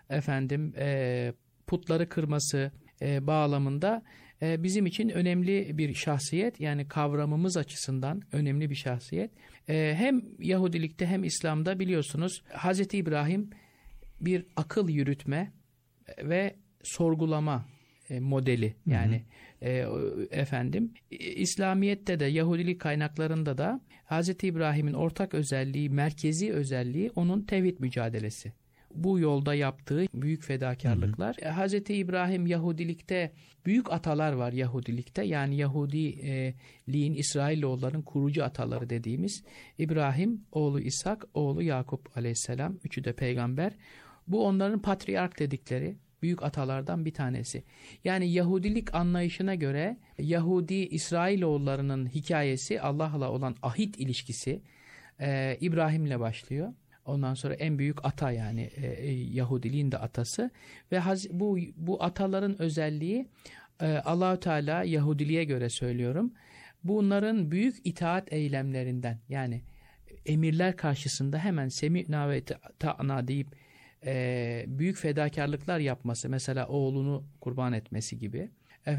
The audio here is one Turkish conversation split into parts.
putları kırması bağlamında bizim için önemli bir şahsiyet. Yani kavramımız açısından önemli bir şahsiyet. Hem Yahudilikte hem İslam'da biliyorsunuz Hazreti İbrahim bir akıl yürütme ve sorgulama modeli. Yani İslamiyet'te de Yahudilik kaynaklarında da Hazreti İbrahim'in ortak özelliği, merkezi özelliği onun tevhid mücadelesi. Bu yolda yaptığı büyük fedakarlıklar. Hazreti İbrahim Yahudilikte büyük atalar var Yahudilikte. Yani Yahudiliğin İsrailoğulların kurucu ataları dediğimiz İbrahim, oğlu İshak, oğlu Yakup aleyhisselam. Üçü de peygamber. Bu onların patriark dedikleri büyük atalardan bir tanesi. Yani Yahudilik anlayışına göre Yahudi İsrailoğullarının hikayesi Allah'la olan ahit ilişkisi İbrahim'le başlıyor. Ondan sonra en büyük ata yani Yahudiliğin de atası ve bu ataların özelliği Allah-u Teala Yahudiliğe göre söylüyorum. Bunların büyük itaat eylemlerinden yani emirler karşısında hemen semi'na ve ta'na deyip büyük fedakarlıklar yapması, mesela oğlunu kurban etmesi gibi.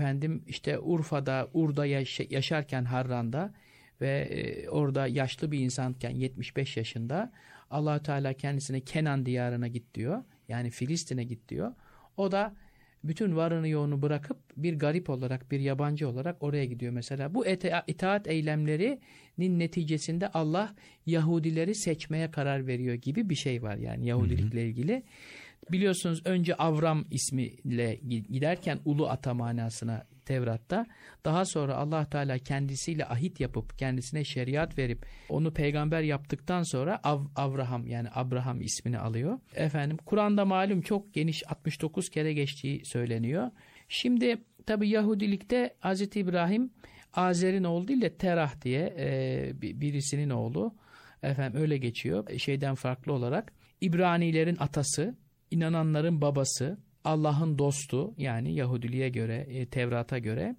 Ur'da yaşarken Harran'da ve orada yaşlı bir insanken 75 yaşında Allah-u Teala kendisine Kenan diyarına git diyor. Yani Filistin'e git diyor. O da bütün varını yoğunu bırakıp bir garip olarak, bir yabancı olarak oraya gidiyor mesela. Bu itaat eylemlerinin neticesinde Allah Yahudileri seçmeye karar veriyor gibi bir şey var yani Yahudilikle ilgili. Biliyorsunuz önce Avram ismiyle giderken ulu ata manasına Tevrat'ta. Daha sonra Allah Teala kendisiyle ahit yapıp kendisine şeriat verip onu peygamber yaptıktan sonra Abraham ismini alıyor. Kur'an'da malum çok geniş 69 kere geçtiği söyleniyor. Şimdi tabi Yahudilikte Hz. İbrahim Azer'in oğlu değil de Terah diye birisinin oğlu. Öyle geçiyor. Şeyden farklı olarak İbranilerin atası, inananların babası, Allah'ın dostu yani Yahudiliğe göre, Tevrat'a göre.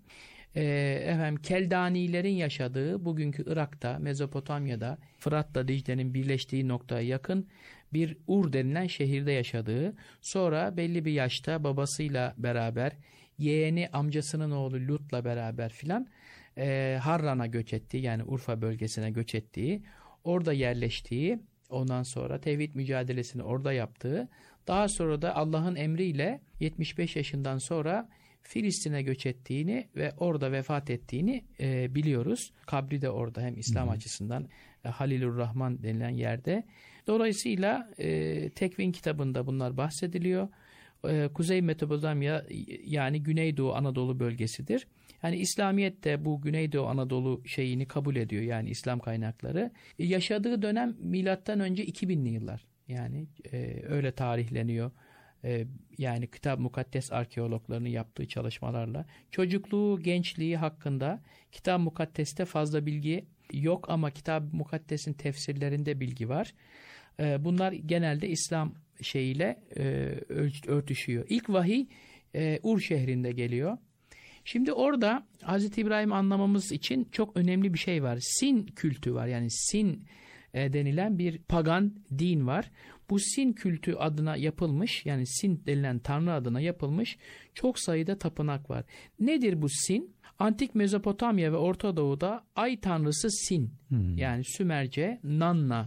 Keldanilerin yaşadığı bugünkü Irak'ta, Mezopotamya'da, Fırat'la Dicle'nin birleştiği noktaya yakın bir Ur denilen şehirde yaşadığı, sonra belli bir yaşta babasıyla beraber, yeğeni amcasının oğlu Lut'la beraber filan Harran'a göç ettiği, yani Urfa bölgesine göç ettiği, orada yerleştiği, ondan sonra tevhid mücadelesini orada yaptığı, daha sonra da Allah'ın emriyle 75 yaşından sonra Filistin'e göç ettiğini ve orada vefat ettiğini biliyoruz. Kabri de orada hem İslam açısından Halilur Rahman denilen yerde. Dolayısıyla Tekvin kitabında bunlar bahsediliyor. Kuzey Mezopotamya yani Güneydoğu Anadolu bölgesidir. Yani İslamiyet de bu Güneydoğu Anadolu şeyini kabul ediyor, yani İslam kaynakları. Yaşadığı dönem milattan önce 2000'li yıllar. Yani öyle tarihleniyor. Yani Kitap-ı Mukaddes arkeologlarının yaptığı çalışmalarla. Çocukluğu, gençliği hakkında Kitap-ı Mukaddes'te fazla bilgi yok ama Kitap-ı Mukaddes'in tefsirlerinde bilgi var. Bunlar genelde İslam şeyiyle örtüşüyor. İlk vahiy Ur şehrinde geliyor. Şimdi orada Hz. İbrahim anlamamız için çok önemli bir şey var. Sin kültü var. Yani Sin denilen bir pagan din var. Bu Sin kültü adına yapılmış, yani Sin denilen tanrı adına yapılmış çok sayıda tapınak var. Nedir bu Sin? Antik Mezopotamya ve Orta Doğu'da ay tanrısı Sin, yani Sümerce, Nanna,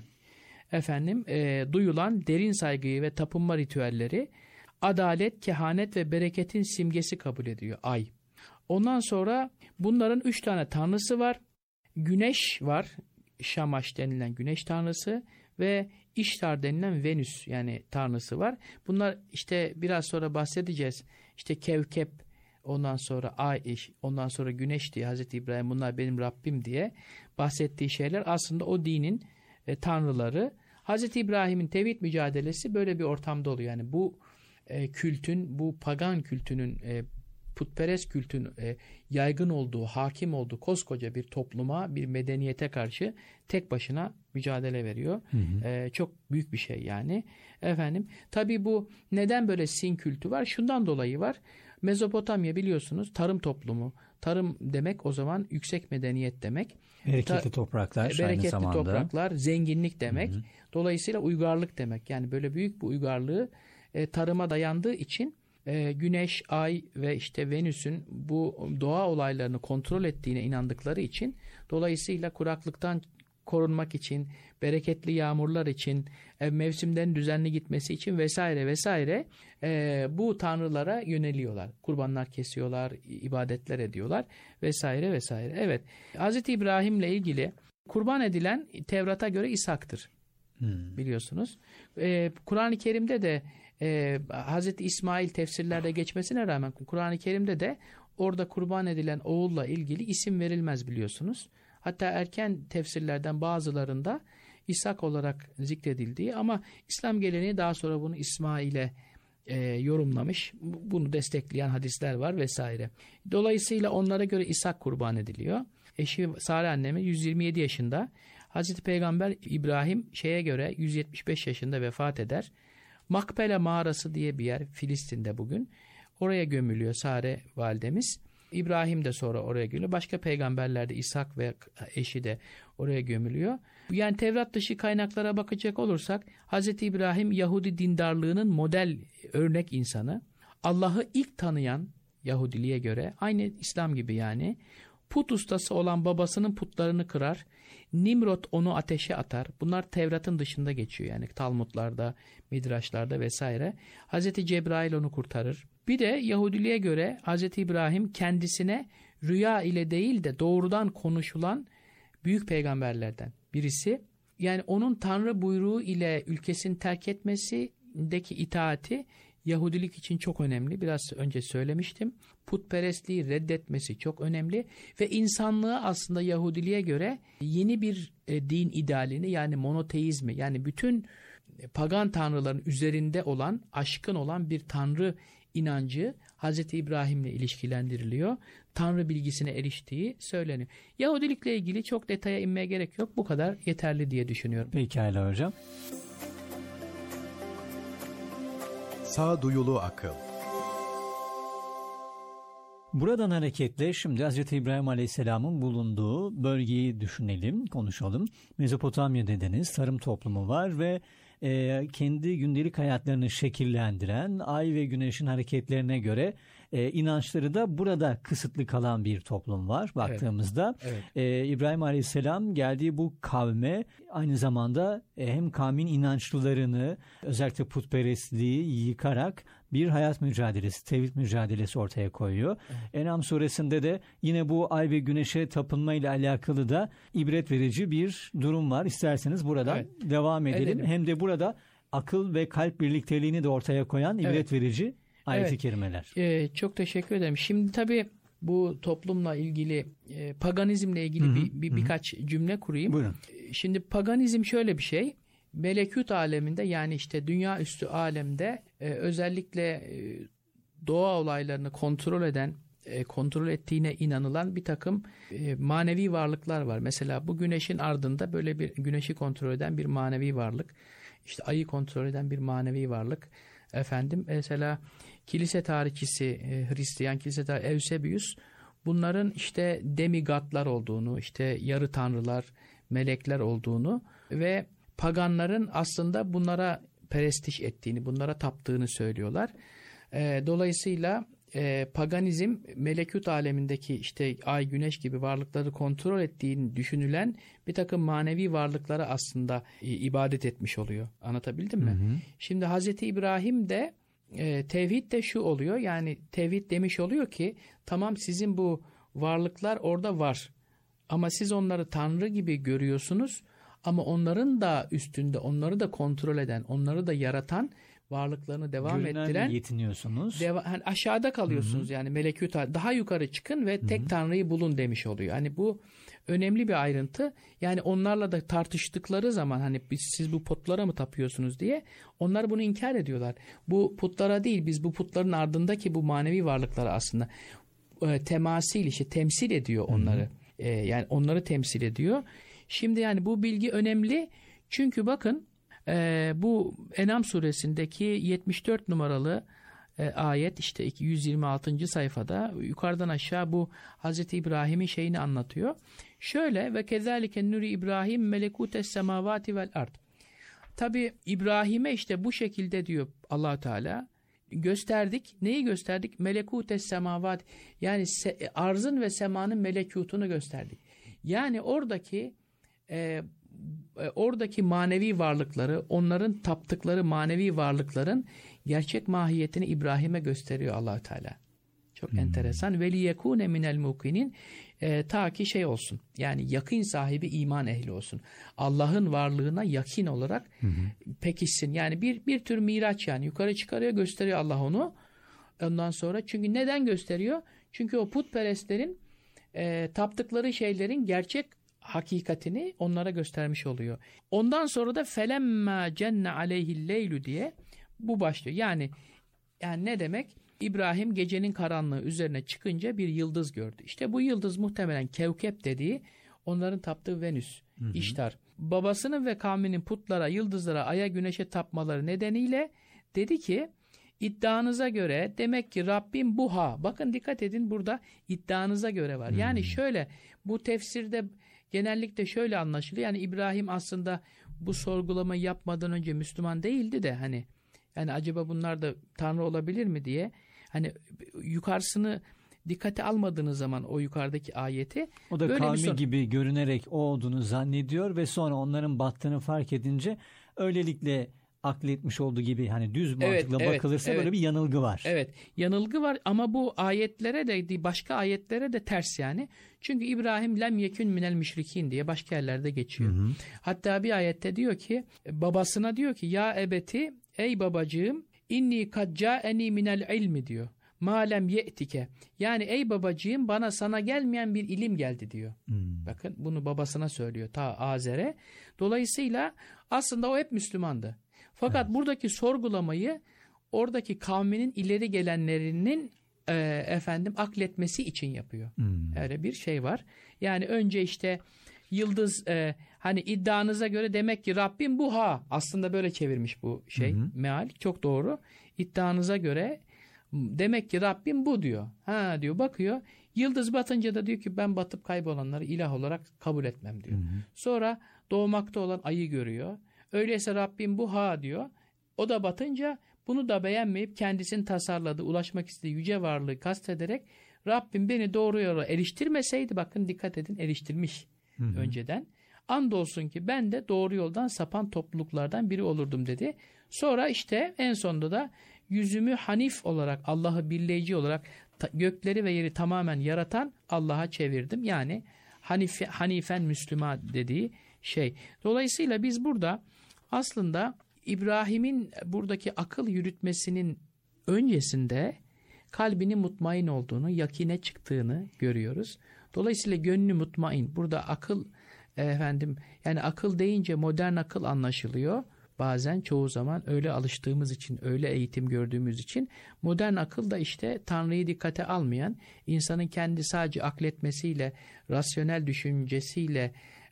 duyulan derin saygıyı ve tapınma ritüelleri, adalet, kehanet ve bereketin simgesi kabul ediyor ay. Ondan sonra bunların 3 tane tanrısı var. Güneş var. Şamaş denilen güneş tanrısı ve İştar denilen Venüs yani tanrısı var. Bunlar işte biraz sonra bahsedeceğiz. İşte Kevkep, ondan sonra ay, ondan sonra güneş diye Hazreti İbrahim bunlar benim Rabbim diye bahsettiği şeyler aslında o dinin tanrıları. Hazreti İbrahim'in tevhid mücadelesi böyle bir ortamda oluyor. Yani bu kültün, bu pagan kültünün, putperest kültün yaygın olduğu, hakim olduğu koskoca bir topluma, bir medeniyete karşı tek başına mücadele veriyor. Çok büyük bir şey yani. Tabii bu neden böyle Sin kültü var? Şundan dolayı var. Mezopotamya biliyorsunuz tarım toplumu. Tarım demek o zaman yüksek medeniyet demek. Bereketli topraklar aynı bereketli zamanda. Topraklar, zenginlik demek. Dolayısıyla uygarlık demek. Yani böyle büyük bir uygarlığı tarıma dayandığı için Güneş, Ay ve işte Venüs'ün bu doğa olaylarını kontrol ettiğine inandıkları için, dolayısıyla kuraklıktan korunmak için, bereketli yağmurlar için, mevsimlerin düzenli gitmesi için vesaire vesaire bu tanrılara yöneliyorlar. Kurbanlar kesiyorlar, ibadetler ediyorlar vesaire vesaire. Evet, Hz. İbrahim'le ilgili kurban edilen Tevrat'a göre İshak'tır. Biliyorsunuz. Kur'an-ı Kerim'de de Hz. İsmail tefsirlerde geçmesine rağmen Kur'an-ı Kerim'de de orada kurban edilen oğulla ilgili isim verilmez, biliyorsunuz. Hatta erken tefsirlerden bazılarında İshak olarak zikredildiği, ama İslam geleneği daha sonra bunu İsmail'e yorumlamış. Bunu destekleyen hadisler var vesaire. Dolayısıyla onlara göre İshak kurban ediliyor. Eşi Sare annemi 127 yaşında. Hazreti Peygamber İbrahim şeye göre 175 yaşında vefat eder. Makpele mağarası diye bir yer Filistin'de bugün. Oraya gömülüyor Sare validemiz. İbrahim de sonra oraya gömülüyor. Başka peygamberler de, İshak ve eşi de oraya gömülüyor. Yani Tevrat dışı kaynaklara bakacak olursak Hz. İbrahim Yahudi dindarlığının model örnek insanı. Allah'ı ilk tanıyan, Yahudiliğe göre aynı İslam gibi yani, put ustası olan babasının putlarını kırar. Nimrod onu ateşe atar. Bunlar Tevrat'ın dışında geçiyor yani Talmudlarda, Midraşlarda vesaire. Hazreti Cebrail onu kurtarır. Bir de Yahudiliğe göre Hazreti İbrahim kendisine rüya ile değil de doğrudan konuşulan büyük peygamberlerden birisi. Yani onun Tanrı buyruğu ile ülkesini terk etmesindeki itaati Yahudilik için çok önemli. Biraz önce söylemiştim. Putperestliği reddetmesi çok önemli ve insanlığı aslında Yahudiliğe göre yeni bir din idealini, yani monoteizmi, yani bütün pagan tanrıların üzerinde olan, aşkın olan bir tanrı inancı Hz. İbrahim'le ilişkilendiriliyor. Tanrı bilgisine eriştiği söyleniyor. Yahudilikle ilgili çok detaya inmeye gerek yok. Bu kadar yeterli diye düşünüyorum. Pekala hocam. Sağduyulu akıl. Buradan hareketle şimdi Hz. İbrahim Aleyhisselam'ın bulunduğu bölgeyi düşünelim, konuşalım. Mezopotamya dediniz, tarım toplumu var ve kendi gündelik hayatlarını şekillendiren ay ve güneşin hareketlerine göre inançları da burada kısıtlı kalan bir toplum var baktığımızda. Evet. İbrahim Aleyhisselam geldiği bu kavme aynı zamanda hem kavmin inançlılarını, özellikle putperestliği yıkarak bir hayat mücadelesi, tevhid mücadelesi ortaya koyuyor. Evet. En'am suresinde de yine bu ay ve güneşe tapınma ile alakalı da ibret verici bir durum var. İsterseniz buradan devam edelim. Hem de burada akıl ve kalp birlikteliğini de ortaya koyan ibret verici ayet-i kerimeler. Çok teşekkür ederim. Şimdi tabii bu toplumla ilgili, paganizmle ilgili birkaç cümle kurayım. Buyurun. Şimdi paganizm şöyle bir şey. Melekut aleminde, yani işte dünya üstü alemde özellikle doğa olaylarını kontrol ettiğine inanılan bir takım manevi varlıklar var. Mesela bu güneşin ardında böyle bir güneşi kontrol eden bir manevi varlık. İşte ayı kontrol eden bir manevi varlık. Mesela kilise tarihçisi, Hristiyan kilise tarihçisi Eusebius bunların işte demigatlar olduğunu, işte yarı tanrılar, melekler olduğunu ve paganların aslında bunlara perestiş ettiğini, bunlara taptığını söylüyorlar. Dolayısıyla paganizm melekut alemindeki işte ay, güneş gibi varlıkları kontrol ettiğini düşünülen bir takım manevi varlıklara aslında ibadet etmiş oluyor. Anlatabildim mi? Şimdi Hazreti İbrahim de tevhid de şu oluyor, yani tevhid demiş oluyor ki tamam, sizin bu varlıklar orada var ama siz onları Tanrı gibi görüyorsunuz, ama onların da üstünde, onları da kontrol eden, onları da yaratan, varlıklarını devam ettiren, yetiniyorsunuz. Aşağıda kalıyorsunuz. Yani melekut, daha yukarı çıkın ve tek Tanrı'yı bulun demiş oluyor. Hani bu önemli bir ayrıntı. Yani onlarla da tartıştıkları zaman, hani siz bu putlara mı tapıyorsunuz diye, onlar bunu inkar ediyorlar. Bu putlara değil, biz bu putların ardındaki bu manevi varlıklara aslında temasil, işte temsil ediyor onları. Yani onları temsil ediyor. Şimdi yani bu bilgi önemli. Çünkü bakın bu En'am suresindeki 74 numaralı ayet, işte 126. sayfada yukarıdan aşağı bu Hazreti İbrahim'in şeyini anlatıyor. Şöyle: ve kezalike nuri İbrahim melekutes semavati vel ard. Tabi İbrahim'e işte bu şekilde diyor Allah Teala, gösterdik. Neyi gösterdik? Melekutes semavat, yani arzın ve semanın melekutunu gösterdik. Yani oradaki manevi varlıkları, onların taptıkları manevi varlıkların gerçek mahiyetini İbrahim'e gösteriyor Allah Teala. Çok enteresan. Veli yekune minel mukinin, ta ki şey olsun. Yani yakın sahibi, iman ehli olsun. Allah'ın varlığına yakin olarak pekişsin. Yani bir tür miraç, yani yukarı çıkarıyor, gösteriyor Allah onu. Ondan sonra, çünkü neden gösteriyor? Çünkü o putperestlerin taptıkları şeylerin gerçek hakikatini onlara göstermiş oluyor. Ondan sonra da felemma cenne aleyhil leylu diye bu başlıyor. Yani ne demek? İbrahim gecenin karanlığı üzerine çıkınca bir yıldız gördü. İşte bu yıldız muhtemelen Kevkep dediği, onların taptığı Venüs, İştar. Babasının ve kavminin putlara, yıldızlara, aya, güneşe tapmaları nedeniyle dedi ki, iddianıza göre demek ki Rabbim buha. Bakın dikkat edin, burada iddianıza göre var. Yani şöyle, bu tefsirde genellikle şöyle anlaşılıyor. Yani İbrahim aslında bu sorgulamayı yapmadan önce Müslüman değildi de, hani yani acaba bunlar da Tanrı olabilir mi diye, hani yukarısını dikkate almadığınız zaman o yukarıdaki ayeti, o da kavmi gibi görünerek o olduğunu zannediyor ve sonra onların battığını fark edince öylelikle akletmiş olduğu gibi, hani düz mantıkla bakılırsa böyle bir yanılgı var. Evet, yanılgı var ama bu ayetlere de, başka ayetlere de ters yani. Çünkü İbrahim lem yekün minel müşrikin diye başka yerlerde geçiyor. Hatta bir ayette diyor ki, babasına diyor ki, ya ebeti, ey babacığım, inni kad ca'eni minel ilmi diyor. Ma lem ye'tike. Yani ey babacığım, bana sana gelmeyen bir ilim geldi diyor. Bakın bunu babasına söylüyor, ta Azer'e. Dolayısıyla aslında o hep Müslümandı. Fakat buradaki sorgulamayı oradaki kavminin ileri gelenlerinin akletmesi için yapıyor. Öyle bir şey var. Yani önce işte yıldız, hani iddianıza göre demek ki Rabbim bu ha. Aslında böyle çevirmiş bu şey. Meal çok doğru. İddianıza göre demek ki Rabbim bu diyor. Ha diyor, bakıyor. Yıldız batınca da diyor ki, ben batıp kaybolanları ilah olarak kabul etmem diyor. Sonra doğmakta olan ayı görüyor. Öyleyse Rabbim bu ha diyor. O da batınca bunu da beğenmeyip kendisinin tasarladığı, ulaşmak istediği yüce varlığı kastederek, Rabbim beni doğru yola eriştirmeseydi, bakın dikkat edin, eriştirmiş önceden. Andolsun ki ben de doğru yoldan sapan topluluklardan biri olurdum dedi. Sonra işte en sonunda da yüzümü hanif olarak, Allah'ı birleyici olarak, gökleri ve yeri tamamen yaratan Allah'a çevirdim. Yani hanifen Müslüman dediği şey. Dolayısıyla biz burada aslında İbrahim'in buradaki akıl yürütmesinin öncesinde kalbinin mutmain olduğunu, yakine çıktığını görüyoruz. Dolayısıyla gönlü mutmain. Burada akıl, yani akıl deyince modern akıl anlaşılıyor. Bazen, çoğu zaman öyle alıştığımız için, öyle eğitim gördüğümüz için, modern akıl da işte Tanrı'yı dikkate almayan, insanın kendi sadece akletmesiyle, rasyonel düşüncesiyle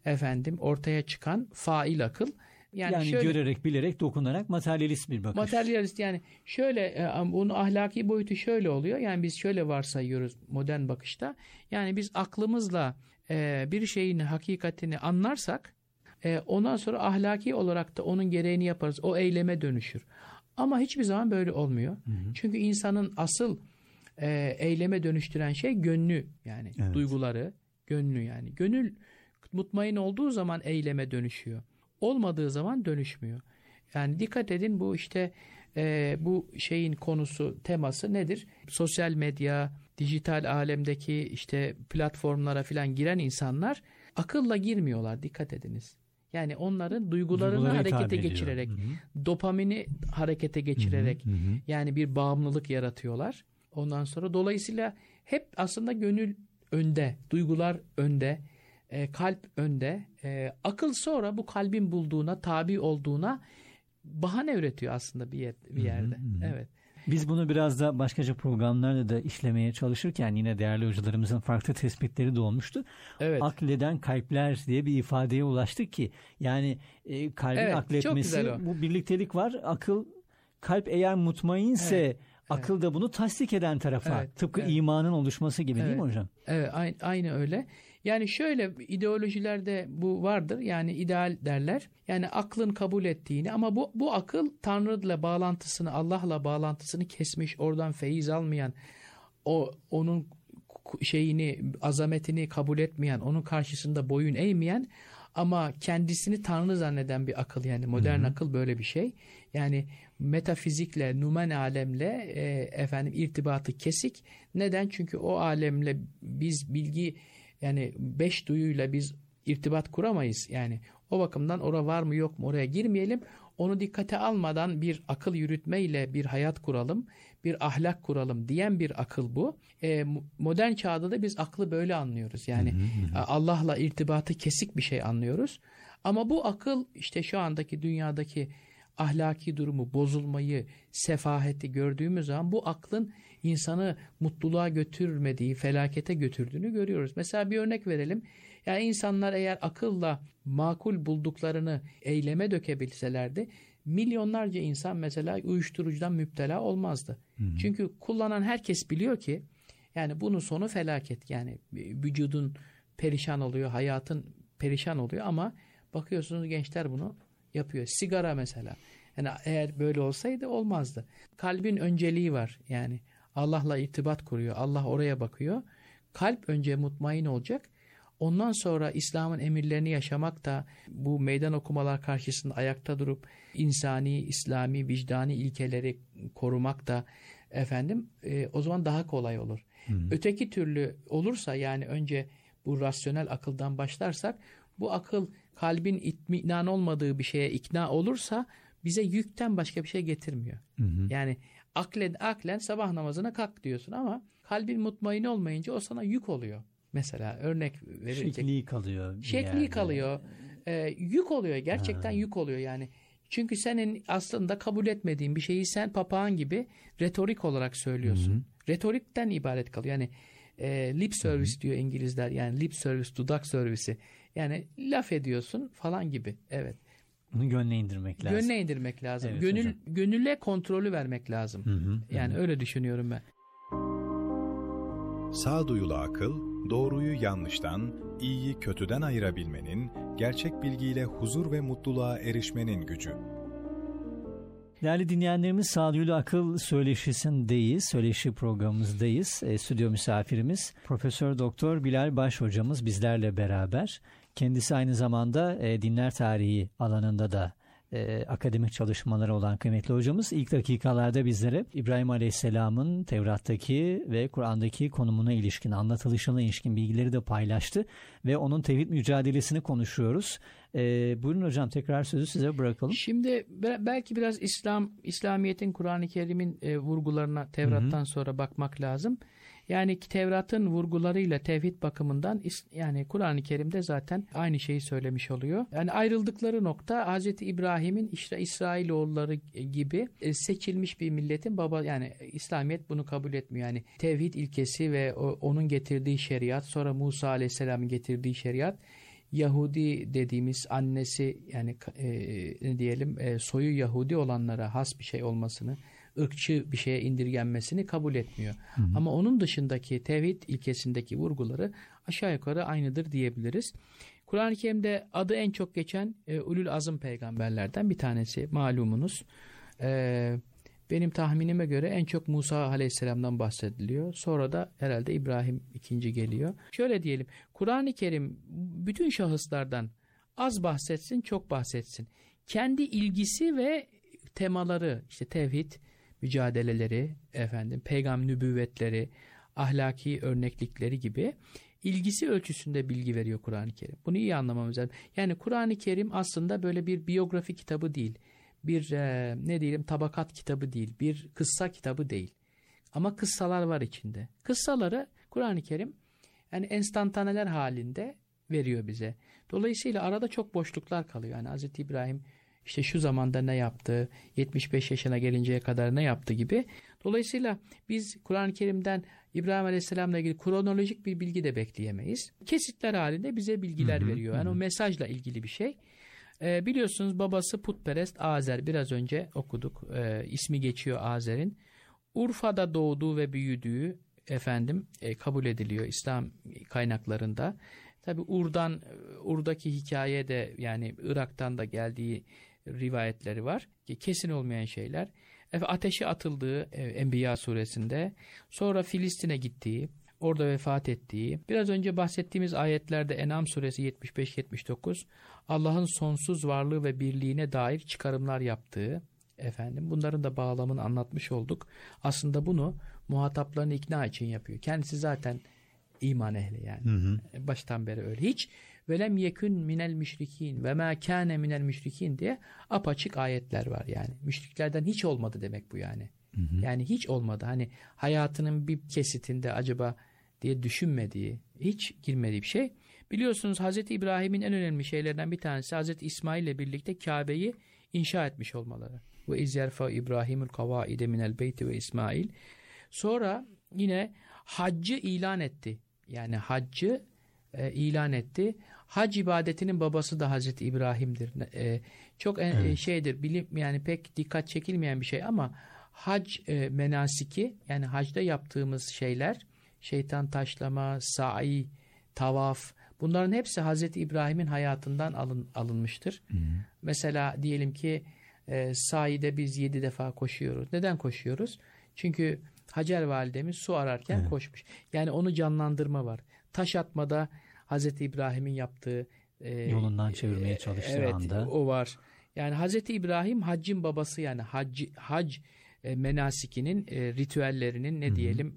ortaya çıkan fail akıl. Yani şöyle, görerek, bilerek, dokunarak materyalist bir bakış. Materyalist, yani şöyle, bunun ahlaki boyutu şöyle oluyor. Yani biz şöyle varsayıyoruz modern bakışta. Yani biz aklımızla bir şeyin hakikatini anlarsak, ondan sonra ahlaki olarak da onun gereğini yaparız. O eyleme dönüşür. Ama hiçbir zaman böyle olmuyor. Çünkü insanın asıl eyleme dönüştüren şey gönlü, yani duyguları, gönlü yani. Gönül mutmain olduğu zaman eyleme dönüşüyor. Olmadığı zaman dönüşmüyor. Yani dikkat edin, bu işte bu şeyin konusu, teması nedir? Sosyal medya, dijital alemdeki işte platformlara falan giren insanlar akılla girmiyorlar, dikkat ediniz. Yani onların duygularını harekete geçirerek, dopamini harekete geçirerek, yani bir bağımlılık yaratıyorlar. Ondan sonra dolayısıyla hep aslında gönül önde, duygular önde, kalp önde, akıl sonra bu kalbin bulduğuna, tabi olduğuna bahane üretiyor aslında bir yerde. Evet. Biz bunu biraz da başkaca programlarda da işlemeye çalışırken yine değerli hocalarımızın farklı tespitleri de olmuştu. Evet. Akleden kalpler diye bir ifadeye ulaştık ki, yani kalbin akletmesi, bu birliktelik var. Akıl kalp eğer mutmainse Evet. akıl da bunu tasdik eden tarafa. Evet, Tıpkı evet. imanın oluşması gibi, değil mi Evet. hocam? Evet, aynı öyle. Yani şöyle, ideolojilerde bu vardır. Yani ideal derler. Yani aklın kabul ettiğini, ama bu akıl Tanrı'yla bağlantısını, Allah'la bağlantısını kesmiş, oradan feyiz almayan, onun azametini kabul etmeyen, onun karşısında boyun eğmeyen ama kendisini Tanrı zanneden bir akıl. Yani modern akıl böyle bir şey. Yani metafizikle, numen alemle irtibatı kesik. Neden? Çünkü o alemle biz bilgi, yani 5 duyuyla biz irtibat kuramayız. Yani o bakımdan orada var mı yok mu, oraya girmeyelim. Onu dikkate almadan bir akıl yürütmeyle bir hayat kuralım, bir ahlak kuralım diyen bir akıl bu. Modern çağda da biz aklı böyle anlıyoruz. Yani Allah'la irtibatı kesik bir şey anlıyoruz. Ama bu akıl işte şu andaki dünyadaki ahlaki durumu, bozulmayı, sefaheti gördüğümüz zaman bu aklın insanı mutluluğa götürmediği, felakete götürdüğünü görüyoruz. Mesela bir örnek verelim. Yani insanlar eğer akılla makul bulduklarını eyleme dökebilselerdi, milyonlarca insan mesela uyuşturucudan müptela olmazdı. Çünkü kullanan herkes biliyor ki yani bunun sonu felaket. Yani vücudun perişan oluyor, hayatın perişan oluyor, ama bakıyorsunuz gençler bunu yapıyor. Sigara mesela. Yani eğer böyle olsaydı olmazdı. Kalbin önceliği var. Yani Allah'la irtibat kuruyor. Allah oraya bakıyor. Kalp önce mutmain olacak. Ondan sonra İslam'ın emirlerini yaşamak da, bu meydan okumalar karşısında ayakta durup insani, İslami, vicdani ilkeleri korumak da o zaman daha kolay olur. Öteki türlü olursa, yani önce bu rasyonel akıldan başlarsak, bu akıl kalbin itminan olmadığı bir şeye ikna olursa bize yükten başka bir şey getirmiyor. Yani aklen sabah namazına kalk diyorsun ama kalbin mutmain olmayınca o sana yük oluyor. Mesela örnek verilecek. Şekli kalıyor. Şekli kalıyor. Yük oluyor. Gerçekten yük oluyor yani. Çünkü senin aslında kabul etmediğin bir şeyi sen papağan gibi retorik olarak söylüyorsun. Retorikten ibaret kalıyor. Yani lip service diyor İngilizler. Yani lip service, dudak servisi. Yani laf ediyorsun falan gibi. Evet. Bunu gönle indirmek lazım. Gönle indirmek lazım. Evet, gönüle kontrolü vermek lazım. Yani öyle düşünüyorum ben. Sağduyulu akıl, doğruyu yanlıştan, iyiyi kötüden ayırabilmenin, gerçek bilgiyle huzur ve mutluluğa erişmenin gücü. Değerli dinleyenlerimiz, Sağduyulu Akıl Söyleşisi'ndeyiz. Söyleşi programımızdayız. Stüdyo misafirimiz Profesör Doktor Bilal Baş hocamız bizlerle beraber. Kendisi aynı zamanda dinler tarihi alanında da akademik çalışmaları olan kıymetli hocamız. İlk dakikalarda bizlere İbrahim Aleyhisselam'ın Tevrat'taki ve Kur'an'daki konumuna ilişkin, anlatılışına ilişkin bilgileri de paylaştı ve onun tevhid mücadelesini konuşuyoruz. Buyurun hocam, tekrar sözü size bırakalım. Şimdi belki biraz İslamiyet'in, Kur'an-ı Kerim'in vurgularına Tevrat'tan sonra bakmak lazım. Yani Tevrat'ın vurgularıyla tevhid bakımından yani Kur'an-ı Kerim'de zaten aynı şeyi söylemiş oluyor. Yani ayrıldıkları nokta, Hz. İbrahim'in işte İsrailoğulları gibi seçilmiş bir milletin yani İslamiyet bunu kabul etmiyor. Yani tevhid ilkesi ve onun getirdiği şeriat, sonra Musa Aleyhisselam'ın getirdiği şeriat, Yahudi dediğimiz annesi, yani ne diyelim, soyu Yahudi olanlara has bir şey olmasını, ırkçı bir şeye indirgenmesini kabul etmiyor. Ama onun dışındaki tevhid ilkesindeki vurguları aşağı yukarı aynıdır diyebiliriz. Kur'an-ı Kerim'de adı en çok geçen ulul azım peygamberlerden bir tanesi, malumunuz. Benim tahminime göre en çok Musa Aleyhisselam'dan bahsediliyor. Sonra da herhalde İbrahim ikinci geliyor. Şöyle diyelim, Kur'an-ı Kerim bütün şahıslardan az bahsetsin, çok bahsetsin. Kendi ilgisi ve temaları, işte tevhid mücadeleleri, peygamber nübüvvetleri, ahlaki örneklikleri gibi ilgisi ölçüsünde bilgi veriyor Kur'an-ı Kerim. Bunu iyi anlamamız lazım. Yani Kur'an-ı Kerim aslında böyle bir biyografi kitabı değil. Bir tabakat kitabı değil. Bir kıssa kitabı değil. Ama kıssalar var içinde. Kıssaları Kur'an-ı Kerim yani enstantaneler halinde veriyor bize. Dolayısıyla arada çok boşluklar kalıyor. Yani Hz. İbrahim işte şu zamanda ne yaptı, 75 yaşına gelinceye kadar ne yaptı gibi. Dolayısıyla biz Kur'an-ı Kerim'den İbrahim Aleyhisselam'la ilgili kronolojik bir bilgi de bekleyemeyiz. Kesitler halinde bize bilgiler veriyor. Yani o mesajla ilgili bir şey. Biliyorsunuz babası putperest Azer. Biraz önce okuduk. İsmi geçiyor Azer'in. Urfa'da doğduğu ve büyüdüğü kabul ediliyor İslam kaynaklarında. Tabi Ur'daki hikaye de yani Irak'tan da geldiği rivayetleri var. Kesin olmayan şeyler. Ateşe atıldığı Enbiya suresinde, sonra Filistin'e gittiği, orada vefat ettiği, biraz önce bahsettiğimiz ayetlerde En'am suresi 75-79 Allah'ın sonsuz varlığı ve birliğine dair çıkarımlar yaptığı, bunların da bağlamını anlatmış olduk. Aslında bunu muhataplarını ikna için yapıyor. Kendisi zaten iman ehli yani. Baştan beri öyle. Hiç velem yekün minel müşrikin ve ma kâne minel müşrikin diye apaçık ayetler var yani. Müşriklerden hiç olmadı demek bu yani. Yani hiç olmadı. Hani hayatının bir kesitinde acaba diye düşünmediği, hiç girmediği bir şey. Biliyorsunuz Hazreti İbrahim'in en önemli şeylerden bir tanesi Hazreti İsmail ile birlikte Kabe'yi inşa etmiş olmaları. Ve izyerfa İbrahimul kavaide minel beyti ve İsmail. Sonra yine haccı ilan etti. Yani haccı ilan etti. Hac ibadetinin babası da Hazreti İbrahim'dir. Çok şeydir, yani pek dikkat çekilmeyen bir şey ama hac menasiki, yani hacda yaptığımız şeyler, şeytan taşlama, sa'i, tavaf, bunların hepsi Hazreti İbrahim'in hayatından alınmıştır. Mesela diyelim ki sa'i'de biz 7 defa koşuyoruz. Neden koşuyoruz? Çünkü Hacer validemiz su ararken koşmuş. Yani onu canlandırma var. Taş atmada Hazreti İbrahim'in yaptığı yolundan çevirmeye çalıştığı anda. O var. Yani Hazreti İbrahim haccın babası, yani hac menasikinin ritüellerinin ne diyelim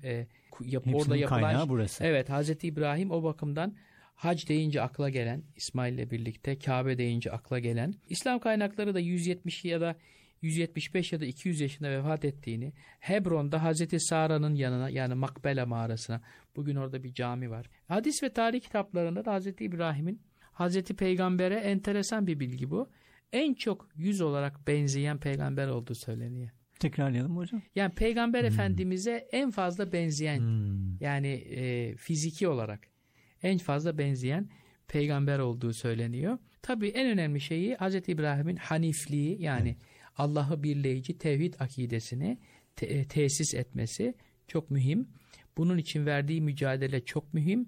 orada yapılan burası. Evet, Hazreti İbrahim o bakımdan hac deyince akla gelen, İsmail ile birlikte Kabe deyince akla gelen. İslam kaynakları da 170 ya da 175 ya da 200 yaşında vefat ettiğini, Hebron'da Hazreti Sara'nın yanına, yani Makbele mağarasına, bugün orada bir cami var. Hadis ve tarih kitaplarında da Hazreti İbrahim'in Hazreti Peygamber'e, enteresan bir bilgi bu, en çok yüz olarak benzeyen peygamber olduğu söyleniyor. Tekrarlayalım mı hocam? Yani Peygamber Efendimiz'e en fazla benzeyen, yani fiziki olarak en fazla benzeyen peygamber olduğu söyleniyor. Tabii en önemli şeyi Hazreti İbrahim'in hanifliği, yani Allah'ı birleyici tevhid akidesini tesis etmesi çok mühim. Bunun için verdiği mücadele çok mühim.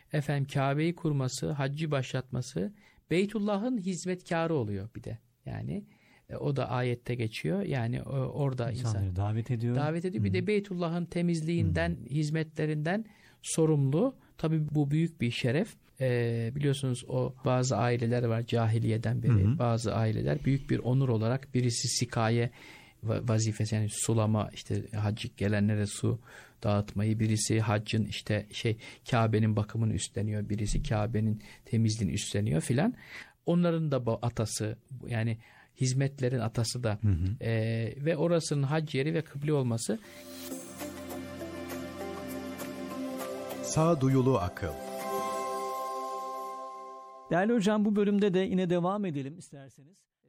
Kabe'yi kurması, haccı başlatması, Beytullah'ın hizmetkarı oluyor bir de. Yani o da ayette geçiyor. Yani orada İnsanları davet ediyor. Bir de Beytullah'ın temizliğinden, hizmetlerinden sorumlu. Tabii bu büyük bir şeref. Biliyorsunuz o bazı aileler var cahiliyeden beri. Bazı aileler büyük bir onur olarak, birisi sikaye vazifesi, yani sulama, işte hacı gelenlere su dağıtmayı, birisi haccın işte Kabe'nin bakımını üstleniyor, birisi Kabe'nin temizliğini üstleniyor filan. Onların da atası, yani hizmetlerin atası da ve orasının hac yeri ve kıble olması. Sağduyulu akıl. Değerli hocam, bu bölümde de yine devam edelim isterseniz.